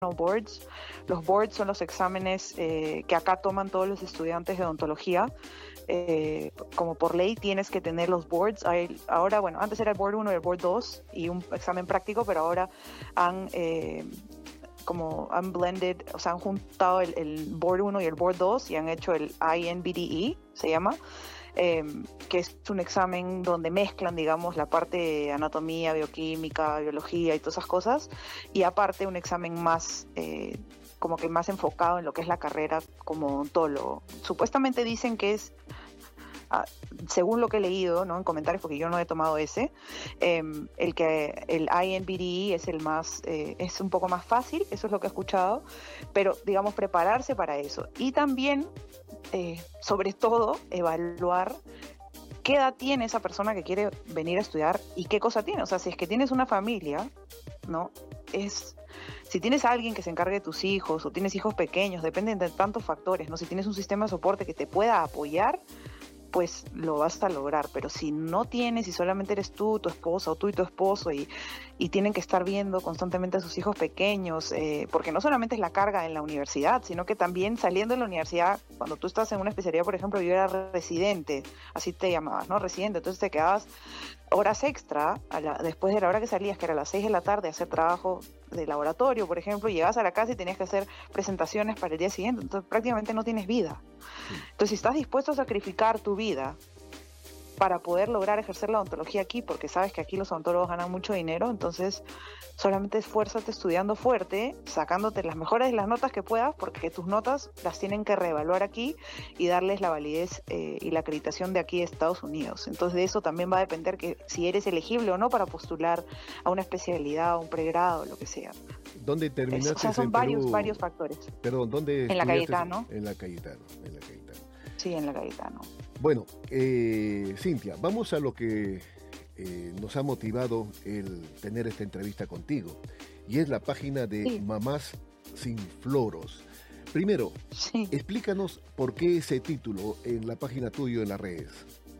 Boards. Los boards son los exámenes que acá toman todos los estudiantes de odontología. Como por ley tienes que tener los boards. Ahora, bueno, antes era el board 1 y el board 2 y un examen práctico, pero ahora han blended, o sea, han juntado el board 1 y el board 2 y han hecho el INBDE, se llama, que es un examen donde mezclan, digamos, la parte de anatomía, bioquímica, biología y todas esas cosas, y aparte un examen más como que más enfocado en lo que es la carrera como odontólogo. Supuestamente dicen que es, según lo que he leído, ¿no?, en comentarios, porque yo no he tomado ese, el INBDE es el más, es un poco más fácil, eso es lo que he escuchado, pero digamos prepararse para eso. Y también, sobre todo, evaluar qué edad tiene esa persona que quiere venir a estudiar y qué cosa tiene. O sea, si es que tienes una familia, ¿no? Si tienes a alguien que se encargue de tus hijos o tienes hijos pequeños, dependen de tantos factores, ¿no? Si tienes un sistema de soporte que te pueda apoyar, pues lo vas a lograr. Pero si no tienes y solamente eres tú, tu esposa, o tú y tu esposo, y tienen que estar viendo constantemente a sus hijos pequeños, porque no solamente es la carga en la universidad, sino que también saliendo de la universidad, cuando tú estás en una especialidad, por ejemplo, yo era residente, así te llamabas, ¿no? Residente, entonces te quedabas horas extra después de la hora que salías, que era a las 6 de la tarde, a hacer trabajo de laboratorio, por ejemplo, y llegabas a la casa y tenías que hacer presentaciones para el día siguiente, entonces prácticamente no tienes vida. Entonces, si estás dispuesto a sacrificar tu vida para poder lograr ejercer la odontología aquí, porque sabes que aquí los odontólogos ganan mucho dinero, entonces solamente esfuérzate estudiando fuerte, sacándote las mejores de las notas que puedas, porque tus notas las tienen que reevaluar aquí y darles la validez y la acreditación de aquí de Estados Unidos. Entonces de eso también va a depender que si eres elegible o no para postular a una especialidad, a un pregrado, lo que sea. ¿Dónde terminaste? O sea, son varios factores. Perdón, ¿dónde En la Cayetano. En la Cayetano. Sí, en la Cayetano. Bueno, Cintia, vamos a lo que nos ha motivado el tener esta entrevista contigo, y es la página de Mamás Sin Floros. Primero, explícanos por qué ese título en la página tuya en las redes.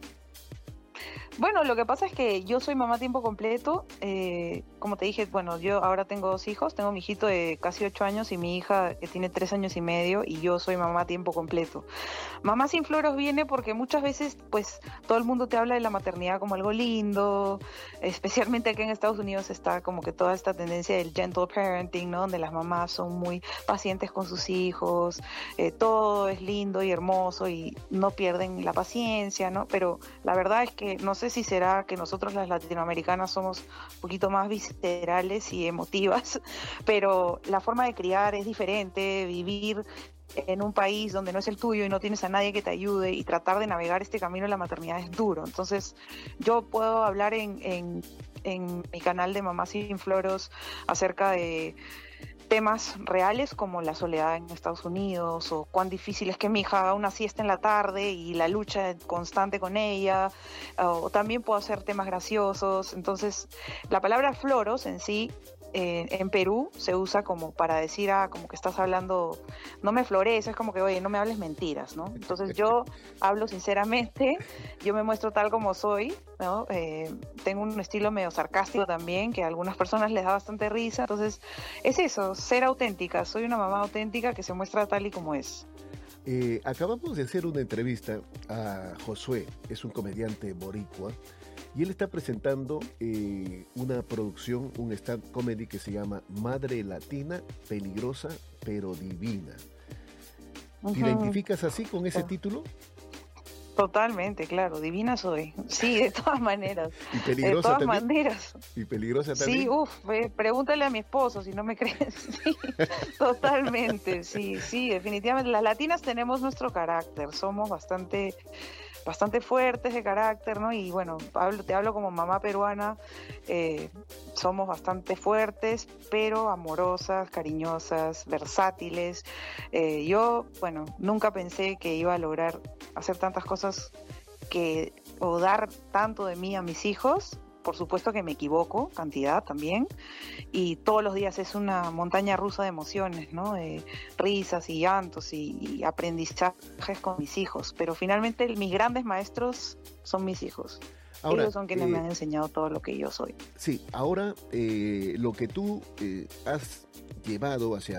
Bueno, lo que pasa es que yo soy mamá a tiempo completo. Como te dije, bueno, yo ahora tengo 2 hijos. Tengo mi hijito de casi 8 años y mi hija que tiene 3 años y medio, y yo soy mamá a tiempo completo. Mamá Sin Floros viene porque muchas veces, pues, todo el mundo te habla de la maternidad como algo lindo, especialmente aquí en Estados Unidos está como que toda esta tendencia del gentle parenting, ¿no?, donde las mamás son muy pacientes con sus hijos, todo es lindo y hermoso y no pierden la paciencia, ¿no? Pero la verdad es que no sé si será que nosotros las latinoamericanas somos un poquito más viscerales y emotivas, pero la forma de criar es diferente. Vivir en un país donde no es el tuyo y no tienes a nadie que te ayude y tratar de navegar este camino de la maternidad es duro. Entonces yo puedo hablar en mi canal de Mamá Sin Floros acerca de temas reales como la soledad en Estados Unidos, o cuán difícil es que mi hija haga una siesta en la tarde y la lucha constante con ella, o también puedo hacer temas graciosos. Entonces, la palabra floros en sí, en Perú se usa como para decir, como que estás hablando, no me flores, es como que, oye, no me hables mentiras, ¿no? Entonces yo hablo sinceramente, yo me muestro tal como soy, ¿no? Tengo un estilo medio sarcástico también, que a algunas personas les da bastante risa. Entonces es eso, ser auténtica. Soy una mamá auténtica que se muestra tal y como es. Acabamos de hacer una entrevista a Josué, es un comediante boricua, y él está presentando una producción, un stand comedy que se llama Madre Latina, Peligrosa pero Divina. ¿Te identificas así con ese título? Totalmente, claro, divina soy. Sí, de todas maneras. ¿Y peligrosa de todas también? Maneras. ¿Y peligrosa también? Sí, pregúntale a mi esposo si no me crees. Sí, totalmente, sí, definitivamente. Las latinas tenemos nuestro carácter, somos bastante fuertes de carácter, ¿no? Y bueno, te hablo como mamá peruana, somos bastante fuertes, pero amorosas, cariñosas, versátiles. Yo, bueno, nunca pensé que iba a lograr hacer tantas cosas o dar tanto de mí a mis hijos. Por supuesto que me equivoco, cantidad también, y todos los días es una montaña rusa de emociones, ¿no? Risas y llantos y aprendizajes con mis hijos, pero finalmente mis grandes maestros son mis hijos. Ahora, ellos son quienes me han enseñado todo lo que yo soy. Sí, ahora lo que tú has llevado hacia